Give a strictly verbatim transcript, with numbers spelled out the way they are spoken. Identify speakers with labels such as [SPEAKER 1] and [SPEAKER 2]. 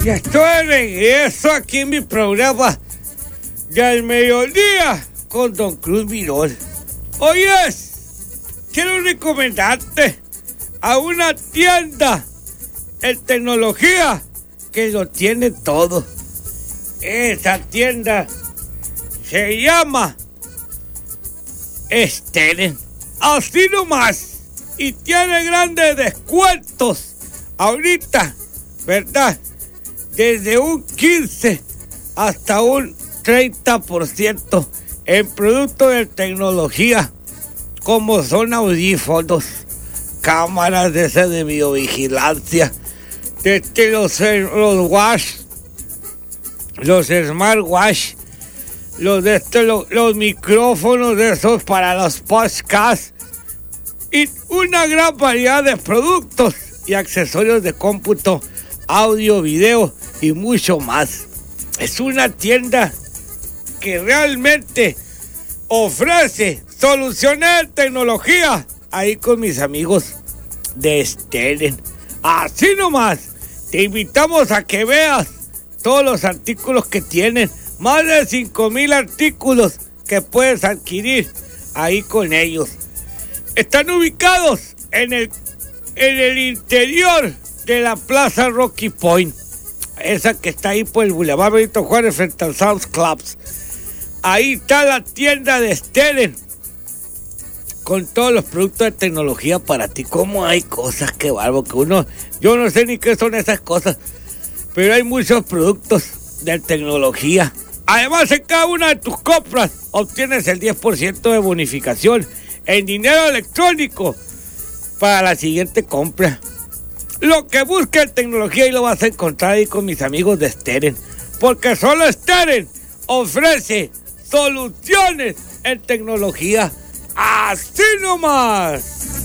[SPEAKER 1] Ya estoy de regreso aquí en mi programa del mediodía con Don Cruz Mirón. Oyes, quiero recomendarte a una tienda en tecnología que lo tiene todo. Esa tienda se llama Steren. Así nomás. Y tiene grandes descuentos ahorita, ¿verdad? Desde un quince hasta un treinta por ciento en productos de tecnología, como son audífonos, cámaras de esas de videovigilancia, desde los, los watch, los smartwatch, los, de este, los, los micrófonos de esos para los podcasts, y una gran variedad de productos y accesorios de cómputo, audio, video y mucho más. Es una tienda que realmente ofrece soluciones de tecnología ahí con mis amigos de Steren. Así nomás, te invitamos a que veas todos los artículos que tienen, más de cinco mil artículos que puedes adquirir ahí con ellos. Están ubicados en el, en el interior de la Plaza Rocky Point, esa que está ahí por el Boulevard Benito Juárez frente al Sam's Clubs. Ahí está la tienda de Steren con todos los productos de tecnología para ti. Como hay cosas que bárbaro, que uno, yo no sé ni qué son esas cosas, pero hay muchos productos de tecnología. Además, en cada una de tus compras obtienes el diez por ciento de bonificación en dinero electrónico para la siguiente compra. Lo que busques en tecnología y lo vas a encontrar ahí con mis amigos de Steren, porque solo Steren ofrece soluciones en tecnología. Así nomás.